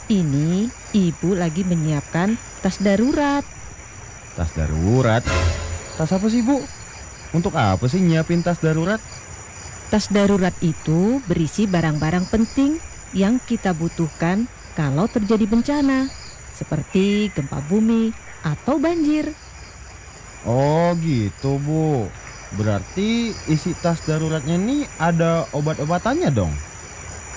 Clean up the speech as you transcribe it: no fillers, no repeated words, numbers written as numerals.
Ini ibu lagi menyiapkan tas darurat. Tas darurat? Tas apa sih, Bu? Untuk apa sih nyiapin tas darurat? Tas darurat itu berisi barang-barang penting yang kita butuhkan kalau terjadi bencana, seperti gempa bumi atau banjir. Oh gitu, Bu. Berarti isi tas daruratnya ini ada obat-obatannya dong?